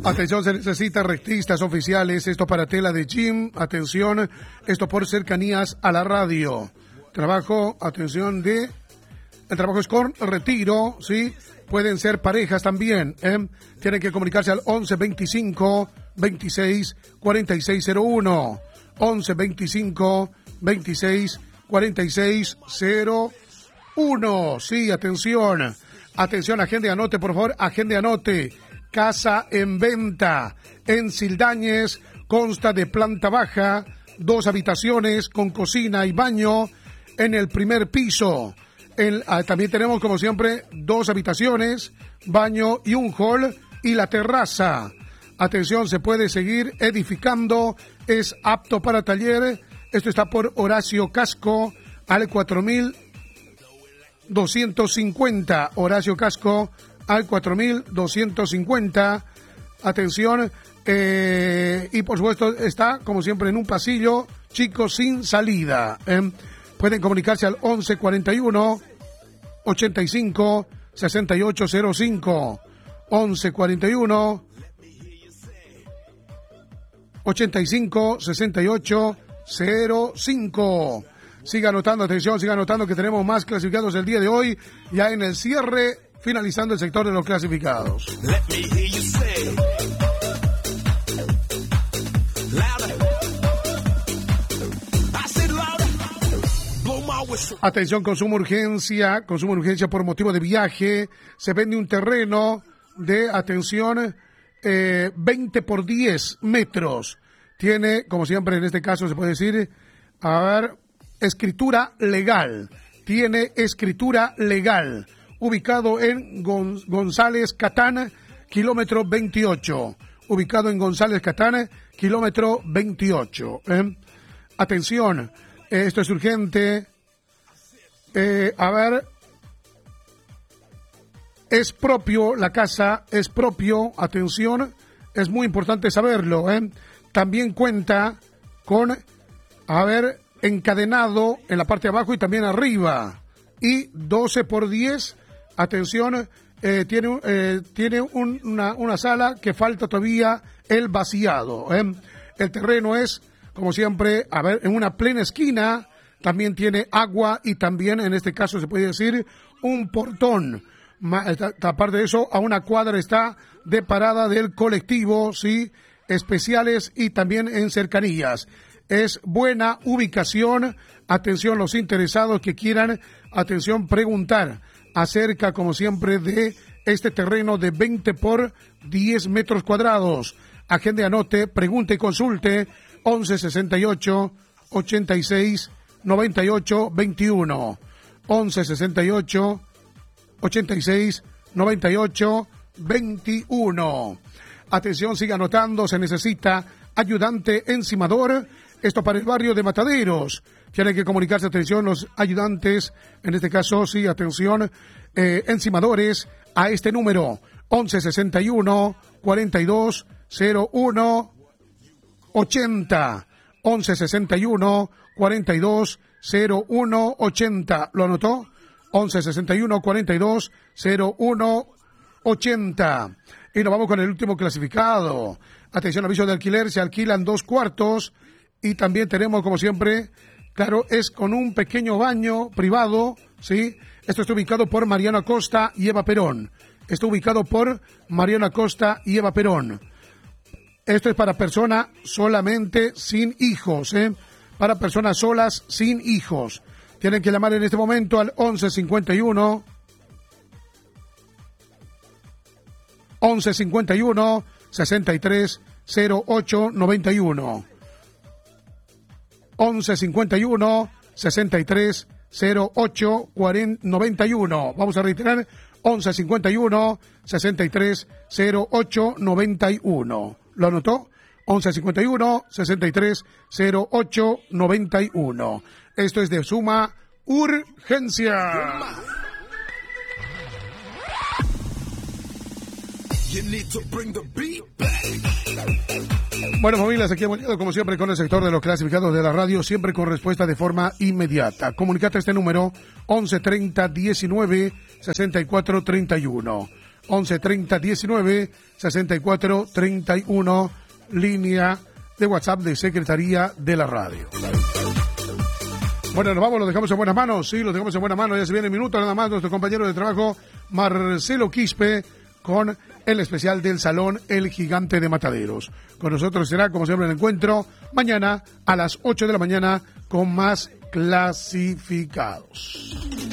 Atención, se necesita rectistas oficiales, esto para tela de gym, atención, esto por cercanías a la radio. Trabajo, atención el trabajo es con retiro, ¿sí? Pueden ser parejas también, Tienen que comunicarse al 11 25 26 46 01. 11 25 26 46 01. Sí, atención. Atención, agende, anote, por favor, agende, anote. Casa en venta en Sildañez, consta de planta baja, 2 habitaciones con cocina y baño en el primer piso. También tenemos, como siempre, 2 habitaciones, baño y un hall y la terraza. Atención, se puede seguir edificando, es apto para taller. Esto está por Horacio Casco al 4250. Horacio Casco al 4250. Atención, y por supuesto está, como siempre, en un pasillo chico sin salida. Pueden comunicarse al 11 41 85 6805. 11 41 85 6805. Siga anotando, atención, siga anotando que tenemos más clasificados el día de hoy, ya en el cierre, finalizando el sector de los clasificados. Atención, consumo urgencia por motivo de viaje. Se vende un terreno de, atención, 20 por 10 metros. Tiene, como siempre en este caso se puede decir, escritura legal. Tiene escritura legal. Ubicado en González Catán, kilómetro 28. Ubicado en González Catán, kilómetro 28. Atención, esto es urgente. Es propio, la casa es propio, atención, es muy importante saberlo, También cuenta con, encadenado en la parte de abajo y también arriba, y 12 por 10, atención, tiene una sala que falta todavía el vaciado, El terreno es, como siempre, en una plena esquina. También tiene agua y también, en este caso, se puede decir, un portón. Aparte de eso, a una cuadra está de parada del colectivo, ¿sí? Especiales y también en cercanías. Es buena ubicación. Atención, los interesados que quieran, atención, preguntar acerca, como siempre, de este terreno de 20 por 10 metros cuadrados. Agende, anote, pregunte y consulte. 11 68 86 98 21. 11 68 86 98 21. Atención, siga anotando, se necesita ayudante encimador. Esto para el barrio de Mataderos. Tienen que comunicarse, atención, los ayudantes, en este caso, sí, atención, encimadores, a este número, 11 61 42 01 80. 11 61 42 01 80. ¿Lo anotó? 11 61 42 01 80. Y nos vamos con el último clasificado. Atención, aviso de alquiler, se alquilan 2 cuartos y también tenemos, como siempre, claro, es con un pequeño baño privado, ¿sí? Esto está ubicado por Mariano Acosta y Eva Perón. Está ubicado por Mariano Acosta y Eva Perón. Esto es para personas solamente sin hijos, Para personas solas sin hijos. Tienen que llamar en este momento al 11 51 63 08 91. 11 51 63 08 91. Vamos a reiterar, 11 51 63 08 91. ¿Lo anotó? 11 51 63 08 91. Esto es de suma urgencia. Bueno, familias, aquí hemos llegado como siempre con el sector de los clasificados de la radio, siempre con respuesta de forma inmediata. Comunicate a este número 11 30 19 64 31. 11 30 19 64 31, línea de WhatsApp de Secretaría de la Radio. Bueno, nos vamos, lo dejamos en buenas manos, sí, lo dejamos en buenas manos, ya se viene el minuto nada más, nuestro compañero de trabajo Marcelo Quispe con el especial del Salón El Gigante de Mataderos. Con nosotros será, como siempre, el encuentro mañana a las 8 de la mañana con más clasificados.